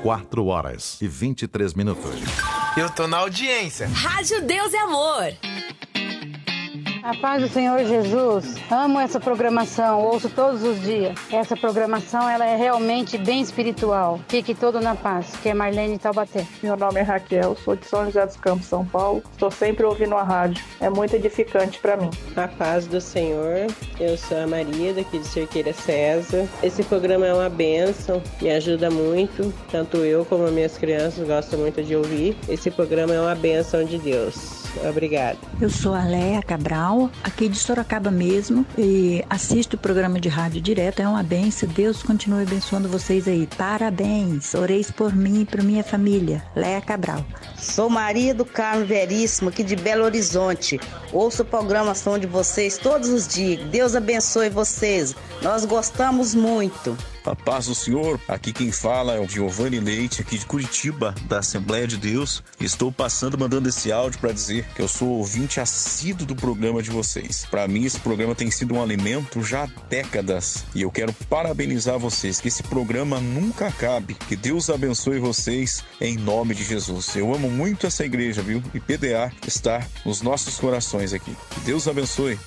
4h23. Eu tô na audiência. Rádio Deus e Amor. A paz do Senhor Jesus. Amo essa programação, ouço todos os dias. Essa programação, ela é realmente bem espiritual. Fique todo na paz, que é Marlene Taubaté. Meu nome é Raquel, sou de São José dos Campos, São Paulo. Estou sempre ouvindo a rádio. É muito edificante para mim. A paz do Senhor. Eu sou a Maria, daqui de Cerqueira César. Esse programa é uma bênção, me ajuda muito. Tanto eu como as minhas crianças gostam muito de ouvir. Esse programa é uma bênção de Deus. Obrigada. Eu sou a Léa Cabral, aqui de Sorocaba mesmo, e assisto o programa de rádio direto, é uma benção. Deus continue abençoando vocês aí. Parabéns, oreis por mim e por minha família. Léa Cabral. Sou Maria do Carmo Veríssimo, aqui de Belo Horizonte. Ouço a programação de vocês todos os dias. Deus abençoe vocês. Nós gostamos muito. A paz do Senhor, aqui quem fala é o Giovanni Leite, aqui de Curitiba, da Assembleia de Deus. Estou mandando esse áudio para dizer que eu sou ouvinte assíduo do programa de vocês. Para mim, esse programa tem sido um alimento já há décadas. E eu quero parabenizar vocês, que esse programa nunca acabe. Que Deus abençoe vocês em nome de Jesus. Eu amo muito essa igreja, viu? E PDA está nos nossos corações aqui. Que Deus abençoe.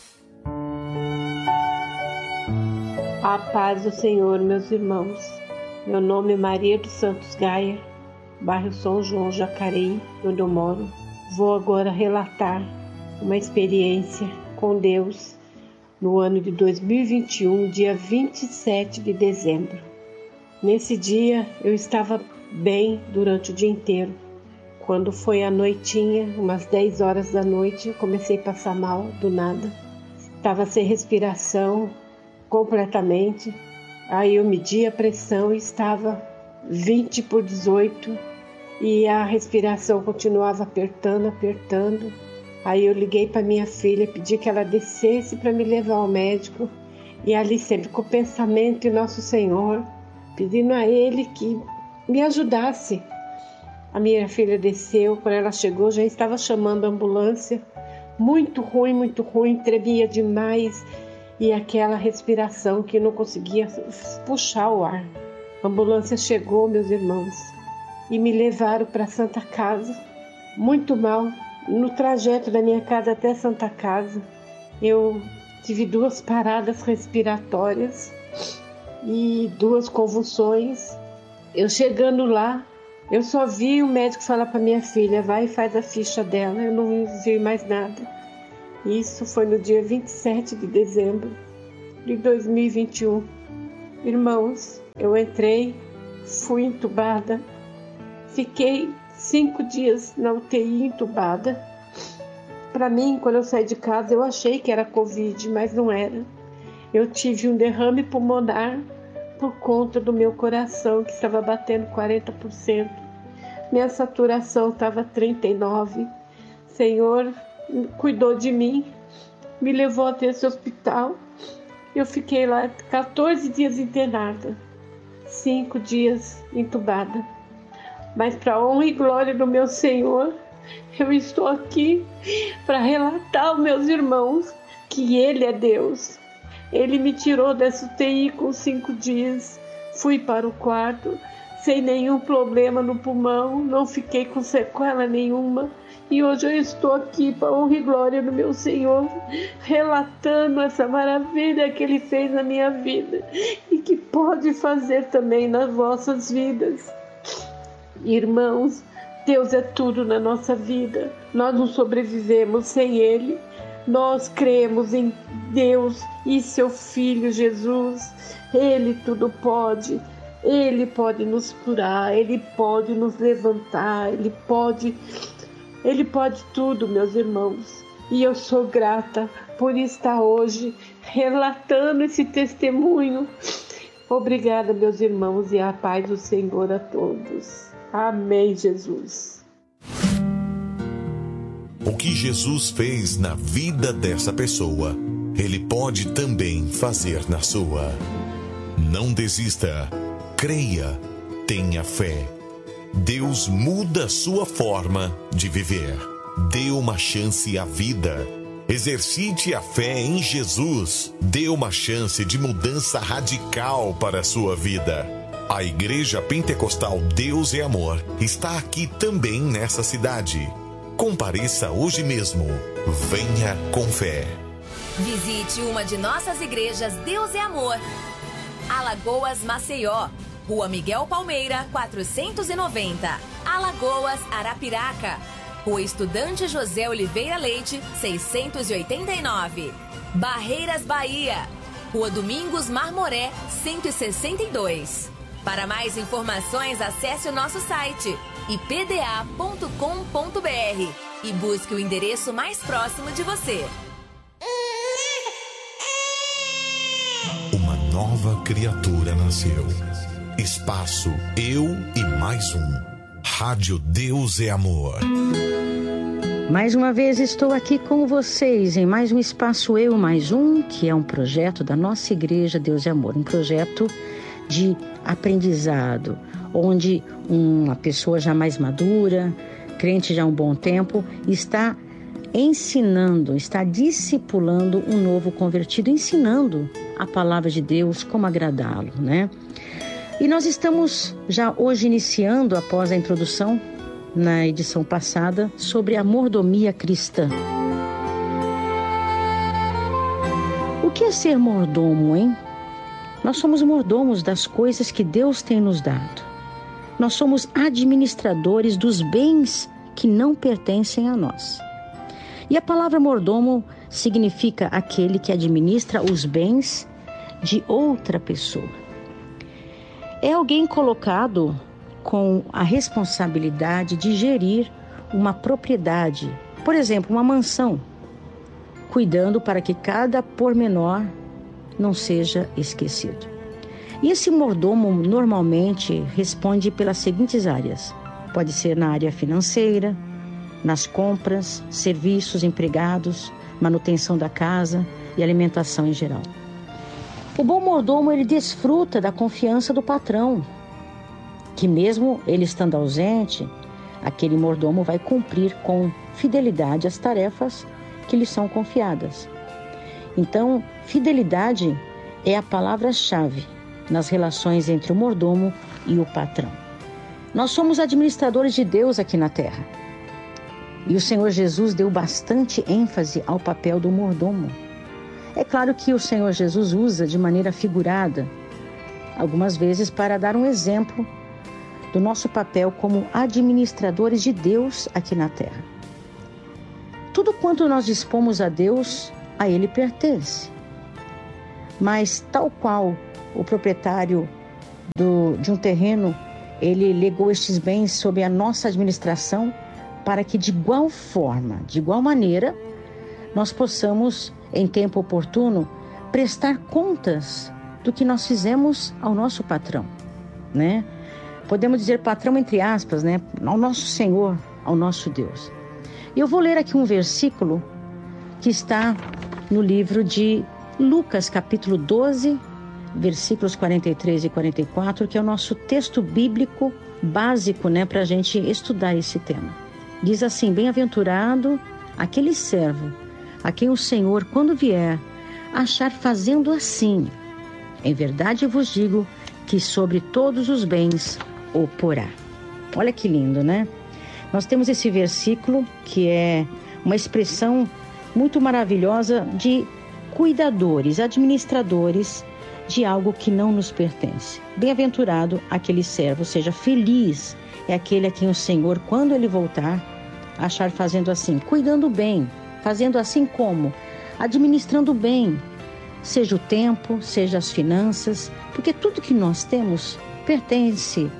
A paz do Senhor, meus irmãos. Meu nome é Maria dos Santos Gaia, bairro São João, Jacareí, onde eu moro. Vou agora relatar uma experiência com Deus no ano de 2021, dia 27 de dezembro. Nesse dia eu estava bem durante o dia inteiro. Quando foi à noitinha, umas 10 horas da noite, eu comecei a passar mal do nada. Estava sem respiração completamente. Aí eu medi a pressão e estava 20/18 e a respiração continuava apertando. Aí eu liguei para minha filha, pedi que ela descesse para me levar ao médico, e ali sempre com o pensamento em Nosso Senhor, pedindo a Ele que me ajudasse. A minha filha desceu, quando ela chegou já estava chamando a ambulância. Muito ruim, tremia demais. E aquela respiração que não conseguia puxar o ar. A ambulância chegou, meus irmãos, e me levaram para Santa Casa, muito mal. No trajeto da minha casa até Santa Casa, eu tive 2 paradas respiratórias e 2 convulsões. Eu chegando lá, eu só vi o médico falar para minha filha, vai e faz a ficha dela, eu não vi mais nada. Isso foi no dia 27 de dezembro de 2021. Irmãos, eu entrei, fui entubada, fiquei 5 dias na UTI entubada. Para mim, quando eu saí de casa, eu achei que era Covid, mas não era. Eu tive um derrame pulmonar por conta do meu coração, que estava batendo 40%. Minha saturação estava 39%. Senhor cuidou de mim, me levou até esse hospital. Eu fiquei lá 14 dias internada, 5 dias entubada. Mas para honra e glória do meu Senhor, eu estou aqui para relatar aos meus irmãos que Ele é Deus. Ele me tirou dessa UTI com 5 dias, fui para o quarto, sem nenhum problema no pulmão, não fiquei com sequela nenhuma. E hoje eu estou aqui para honra e glória do meu Senhor, relatando essa maravilha que Ele fez na minha vida e que pode fazer também nas vossas vidas. Irmãos, Deus é tudo na nossa vida. Nós não sobrevivemos sem Ele. Nós cremos em Deus e seu Filho Jesus. Ele tudo pode. Ele pode nos curar, Ele pode nos levantar, Ele pode tudo, meus irmãos. E eu sou grata por estar hoje relatando esse testemunho. Obrigada, meus irmãos, e a paz do Senhor a todos. Amém, Jesus. O que Jesus fez na vida dessa pessoa, Ele pode também fazer na sua. Não desista. Creia, tenha fé. Deus muda a sua forma de viver. Dê uma chance à vida. Exercite a fé em Jesus. Dê uma chance de mudança radical para a sua vida. A Igreja Pentecostal Deus é Amor está aqui também nessa cidade. Compareça hoje mesmo. Venha com fé. Visite uma de nossas igrejas Deus é Amor. Alagoas, Maceió. Rua Miguel Palmeira, 490. Alagoas, Arapiraca. Rua Estudante José Oliveira Leite, 689. Barreiras, Bahia. Rua Domingos Marmoré, 162. Para mais informações, acesse o nosso site ipda.com.br e busque o endereço mais próximo de você. Uma nova criatura nasceu. Espaço Eu e Mais Um. Rádio Deus é Amor. Mais uma vez estou aqui com vocês em mais um Espaço Eu Mais Um, que é um projeto da nossa igreja Deus é Amor, um projeto de aprendizado, onde uma pessoa já mais madura, crente já há um bom tempo, está ensinando, está discipulando um novo convertido, ensinando a palavra de Deus, como agradá-lo, né? E nós estamos já hoje iniciando, após a introdução, na edição passada, sobre a mordomia cristã. O que é ser mordomo, hein? Nós somos mordomos das coisas que Deus tem nos dado. Nós somos administradores dos bens que não pertencem a nós. E a palavra mordomo significa aquele que administra os bens de outra pessoa. É alguém colocado com a responsabilidade de gerir uma propriedade, por exemplo, uma mansão, cuidando para que cada pormenor não seja esquecido. E esse mordomo normalmente responde pelas seguintes áreas. Pode ser na área financeira, nas compras, serviços, empregados, manutenção da casa e alimentação em geral. O bom mordomo, ele desfruta da confiança do patrão, que mesmo ele estando ausente, aquele mordomo vai cumprir com fidelidade as tarefas que lhe são confiadas. Então, fidelidade é a palavra-chave nas relações entre o mordomo e o patrão. Nós somos administradores de Deus aqui na terra. E o Senhor Jesus deu bastante ênfase ao papel do mordomo. É claro que o Senhor Jesus usa de maneira figurada, algumas vezes para dar um exemplo do nosso papel como administradores de Deus aqui na terra. Tudo quanto nós dispomos a Deus, a Ele pertence. Mas tal qual o proprietário de um terreno, ele legou estes bens sob a nossa administração para que de igual forma, de igual maneira, nós possamos, em tempo oportuno, prestar contas do que nós fizemos ao nosso patrão, né? Podemos dizer patrão entre aspas, né? Ao nosso Senhor, ao nosso Deus. E eu vou ler aqui um versículo que está no livro de Lucas, capítulo 12, versículos 43 e 44, que é o nosso texto bíblico básico, né, para a gente estudar esse tema. Diz assim: bem-aventurado aquele servo a quem o Senhor, quando vier, achar fazendo assim. Em verdade eu vos digo que sobre todos os bens o porá. Olha que lindo, né? Nós temos esse versículo que é uma expressão muito maravilhosa de cuidadores, administradores de algo que não nos pertence. Bem-aventurado aquele servo, ou seja, feliz é aquele a quem o Senhor, quando ele voltar, achar fazendo assim, cuidando bem, fazendo assim como? Administrando bem, seja o tempo, seja as finanças, porque tudo que nós temos pertence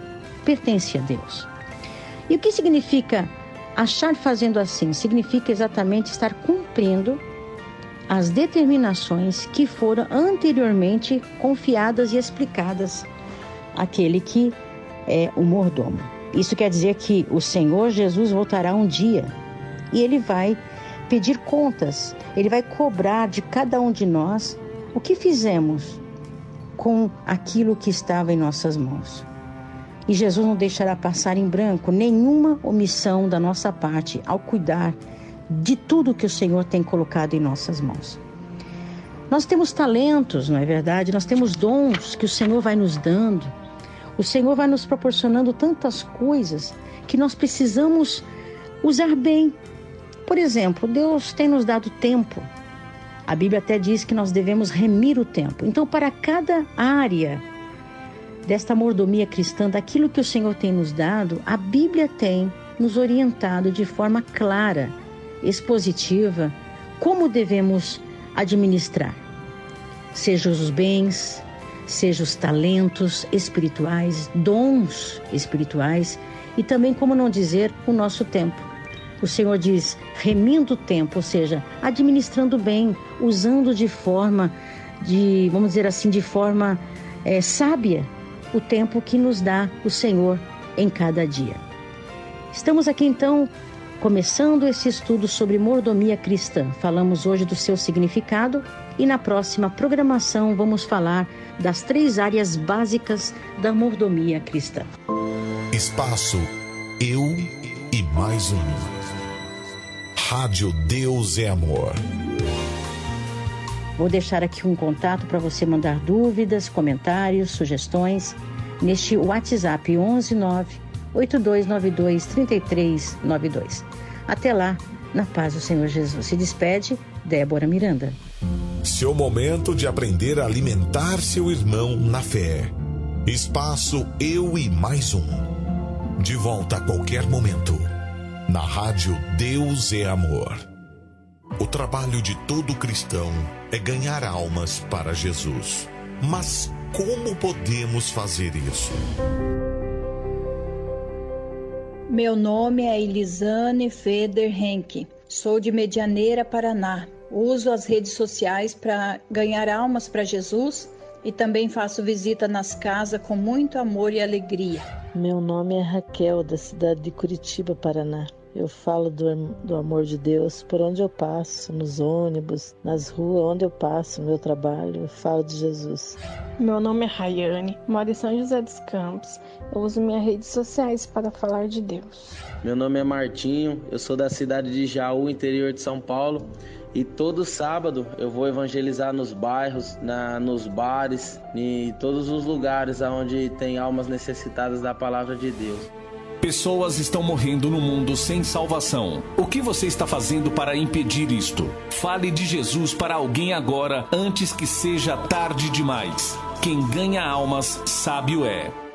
a Deus. E o que significa achar fazendo assim? Significa exatamente estar cumprindo as determinações que foram anteriormente confiadas e explicadas àquele que é o mordomo. Isso quer dizer que o Senhor Jesus voltará um dia e Ele vai pedir contas, Ele vai cobrar de cada um de nós o que fizemos com aquilo que estava em nossas mãos. E Jesus não deixará passar em branco nenhuma omissão da nossa parte ao cuidar de tudo que o Senhor tem colocado em nossas mãos. Nós temos talentos, não é verdade? Nós temos dons que o Senhor vai nos dando. O Senhor vai nos proporcionando tantas coisas que nós precisamos usar bem. Por exemplo, Deus tem nos dado tempo. A Bíblia até diz que nós devemos remir o tempo. Então, para cada área desta mordomia cristã, daquilo que o Senhor tem nos dado, a Bíblia tem nos orientado de forma clara, expositiva, como devemos administrar. Sejam os bens, sejam os talentos espirituais, dons espirituais e também, como não dizer, o nosso tempo. O Senhor diz, remindo o tempo, ou seja, administrando bem, usando de forma, vamos dizer assim, de forma sábia, o tempo que nos dá o Senhor em cada dia. Estamos aqui então começando esse estudo sobre mordomia cristã. Falamos hoje do seu significado e na próxima programação vamos falar das 3 áreas básicas da mordomia cristã. Espaço Eu e Mais Um. Rádio Deus é Amor. Vou deixar aqui um contato para você mandar dúvidas, comentários, sugestões neste WhatsApp 11982923392. Até lá, na paz do Senhor Jesus. Se despede, Débora Miranda. Seu momento de aprender a alimentar seu irmão na fé. Espaço Eu e Mais Um. De volta a qualquer momento. Na Rádio Deus é Amor. O trabalho de todo cristão é ganhar almas para Jesus. Mas como podemos fazer isso? Meu nome é Elisane Feder Henke. Sou de Medianeira, Paraná. Uso as redes sociais para ganhar almas para Jesus e também faço visita nas casas com muito amor e alegria. Meu nome é Raquel, da cidade de Curitiba, Paraná. Eu falo do amor de Deus por onde eu passo, nos ônibus, nas ruas, onde eu passo, no meu trabalho, eu falo de Jesus. Meu nome é Rayane, moro em São José dos Campos. Eu uso minhas redes sociais para falar de Deus. Meu nome é Martinho, eu sou da cidade de Jaú, interior de São Paulo. E todo sábado eu vou evangelizar nos bairros, nos bares, em todos os lugares onde tem almas necessitadas da palavra de Deus. Pessoas estão morrendo no mundo sem salvação. O que você está fazendo para impedir isto? Fale de Jesus para alguém agora, antes que seja tarde demais. Quem ganha almas, sábio é.